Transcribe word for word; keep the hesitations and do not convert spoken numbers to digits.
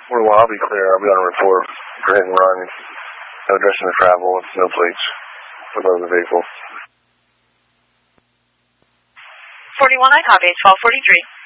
forty-one, I'll be clear. I'll be on a report for hit and run. No direction to travel. It's no plates for the vehicle. forty-one, I copy. twelve forty-three.